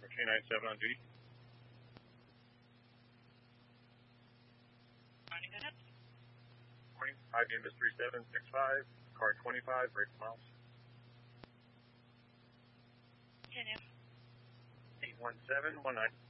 K-9 7 on duty. Morning, go ahead. Morning. IBM is 3765, car 25, brake miles. Continue. 81719.